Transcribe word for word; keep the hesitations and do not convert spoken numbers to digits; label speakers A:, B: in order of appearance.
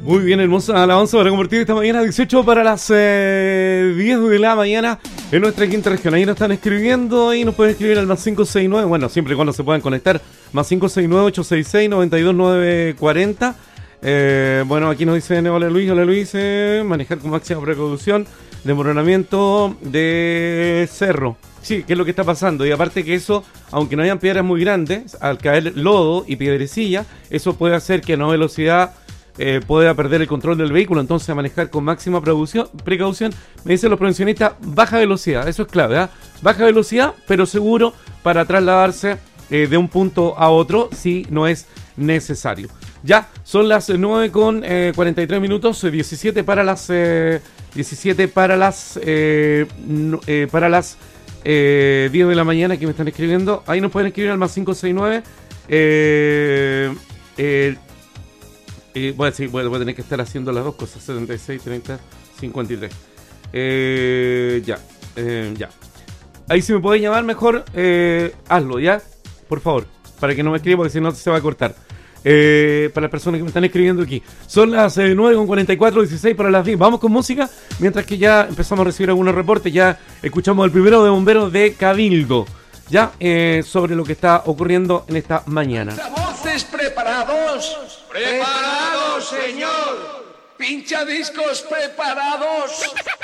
A: Muy bien, hermosa alabanza para compartir esta mañana, dieciocho para las eh, diez de la mañana en nuestra quinta región. Ahí nos están escribiendo y nos pueden escribir al más cinco seis nueve, bueno, siempre y cuando se puedan conectar, más cinco seis nueve, ocho seis seis, nueve dos nueve cuatro cero. Eh, bueno, aquí nos dicen, hola Luis, hola Luis, eh, manejar con máxima precaución, desmoronamiento de cerro. Sí, ¿qué es lo que está pasando? Y aparte que eso, aunque no hayan piedras muy grandes, al caer lodo y piedrecilla, eso puede hacer que a no velocidad eh, pueda perder el control del vehículo. Entonces, a manejar con máxima precaución, precaución, me dicen los prevencionistas, baja velocidad, eso es clave, ¿eh? Baja velocidad, pero seguro para trasladarse eh, de un punto a otro si no es necesario. Ya, son las nueve con cuarenta y tres minutos, diecisiete para las eh, diecisiete para las eh, no, eh, para las eh, diez de la mañana que me están escribiendo. Ahí nos pueden escribir al más cinco seis nueve. Eh, eh, eh, voy, a decir, voy, voy a tener que estar haciendo las dos cosas, setenta y seis, treinta, cincuenta y tres. Eh, ya, eh, ya. Ahí si me pueden llamar mejor, eh, hazlo, ¿ya? Por favor, para que no me escriban porque si no se va a cortar. Eh, para las personas que me están escribiendo aquí. Son las eh, nueve con cuarenta y cuatro, dieciséis para las diez. Vamos con música, mientras que ya empezamos a recibir algunos reportes. Ya escuchamos el primero de bomberos de Cabildo, ya eh, sobre lo que está ocurriendo en esta mañana.
B: ¿Voces preparados?
C: ¡Preparados, señor!
B: ¡Pinchadiscos preparados!